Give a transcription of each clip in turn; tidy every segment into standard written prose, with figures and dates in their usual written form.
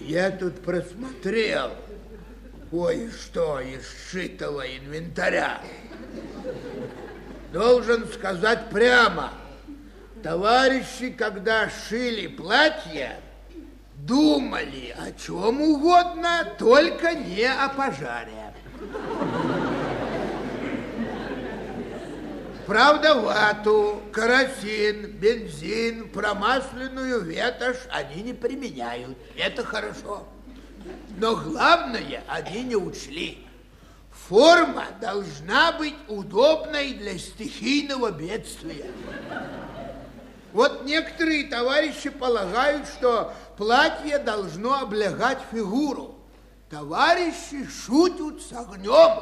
Я тут просмотрел кое-что из сшитого инвентаря. Должен сказать прямо, товарищи, когда шили платье, думали о чем угодно, только не о пожаре. Правда, вату, керосин, бензин, промасленную ветошь они не применяют. Это хорошо. Но главное они не учли. Форма должна быть удобной для стихийного бедствия. Вот некоторые товарищи полагают, что платье должно облегать фигуру. Товарищи шутят с огнем.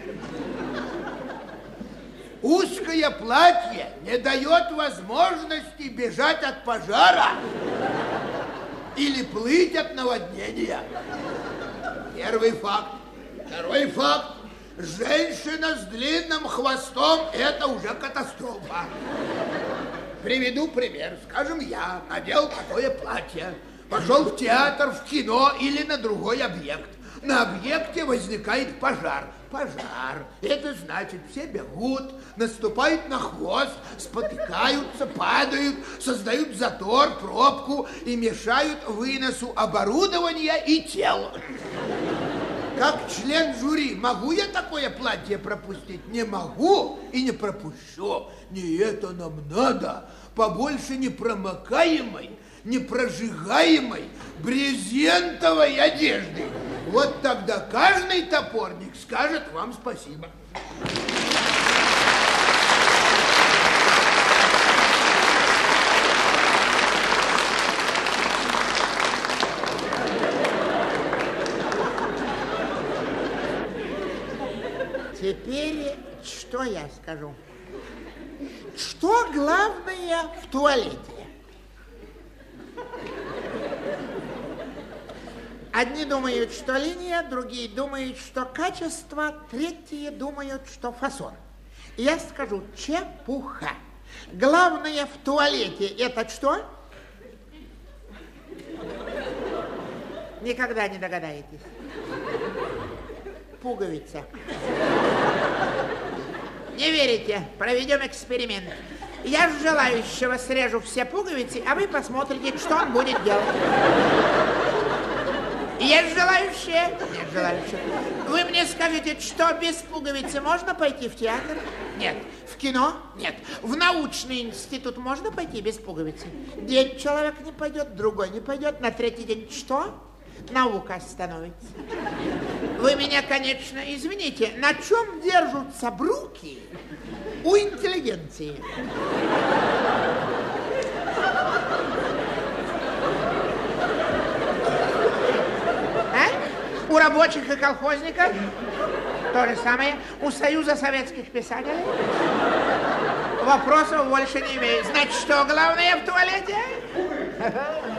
Узкое платье не дает возможности бежать от пожара или плыть от наводнения. Первый факт. Второй факт. Женщина с длинным хвостом – это уже катастрофа. Приведу пример. Скажем, я надел такое платье, пошел в театр, в кино или на другой объект. На объекте возникает пожар. Пожар. Это значит, все бегут, наступают на хвост, спотыкаются, падают, создают затор, пробку и мешают выносу оборудования и тел. Как член жюри, могу я такое платье пропустить? Не могу и не пропущу. Не это нам надо. Побольше непромокаемой, непрожигаемой, брезентовой одежды. Вот тогда каждый топорник скажет вам спасибо. Теперь что я скажу? Что главное в туалете? Одни думают, что линия, другие думают, что качество, третьи думают, что фасон. И я скажу, чепуха. Главное в туалете это что? Никогда не догадаетесь. Пуговица. Не верите? Проведем эксперимент. Я с желающего срежу все пуговицы, а вы посмотрите, что он будет делать. Есть желающие? Нет желающих. Вы мне скажите, что без пуговицы можно пойти в театр? Нет. В кино? Нет. В научный институт можно пойти без пуговицы? День человек не пойдет, другой не пойдет, на третий день что? Наука остановится. Вы меня, конечно, извините, на чем держатся бруки у интеллигенции? А? У рабочих и колхозников? То же самое. У Союза советских писателей? Вопросов больше не имею. Значит, что главное в туалете?